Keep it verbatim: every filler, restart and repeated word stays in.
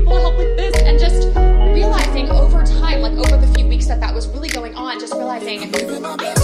people to help with this, and just realizing over time, like over the few weeks that that was really going on, just realizing